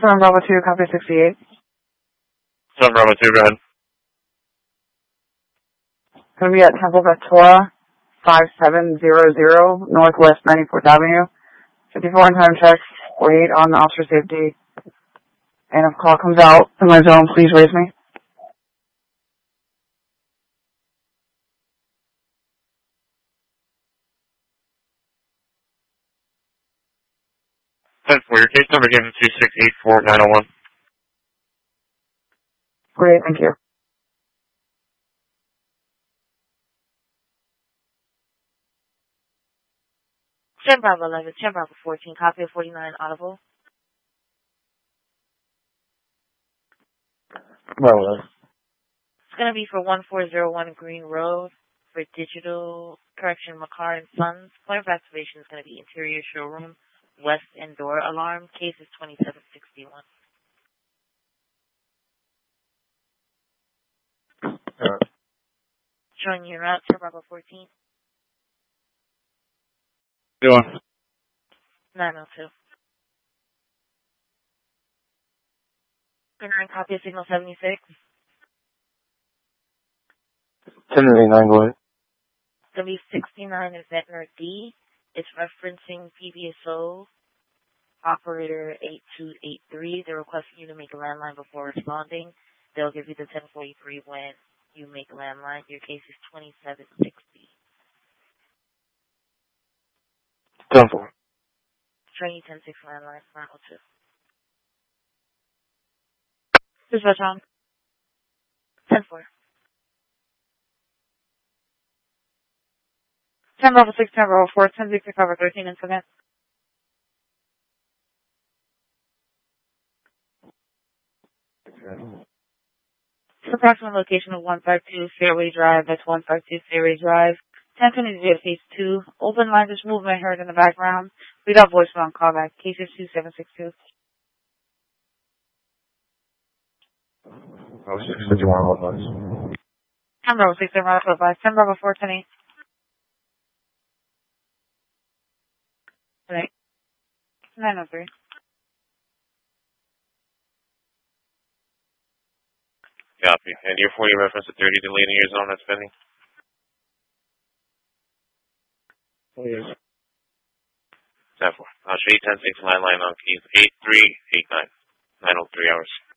From Bravo 2, copy 68. From Bravo 2, go ahead. Going to be at Temple Victoria, 5700 Northwest 94th Avenue. 54 in time check. Wait on officer safety. And if call comes out in my zone, please raise me. 10-4, your case number again is 2684901. Great, thank you. Ten Bravo 11, 10 Bravo 14, copy of 49 audible. Bravo. It's going to be for 1401 Green Road for Digital Correction McCarr and Sons. Point of activation is going to be interior showroom, west and door alarm. Case is 2761. Showing you route to Bravo 14. Doing. 902. Good night, copy of signal 76. 10-9, go ahead. It's going to be 69 is Ventnor D. It's referencing PBSO operator 8283. They're requesting you to make a landline before responding. They'll give you the 1043 when you make a landline. Your case is 2760. 10-4. Train 106 landline 902. Dispatch on. 10-4. 10 Bravo 6, 10 Bravo 4, 10 Victor cover 13 incident. It's approximate location of 152 Fairway Drive. That's 152 Fairway Drive. 1020 phase 2. Open line, there's movement heard in the background. We got voicemail on callback. Case is 2762. Oh, 651. 10 Bravo 6, 10 Bravo 5, 10 Bravo 4, 10 8. Right. 903. Copy. And your 40 reference to 30 delay in your zone that's pending? Oh, yes. 10-4. I'll show you 10-6 landline on keys 8389. 903 hours.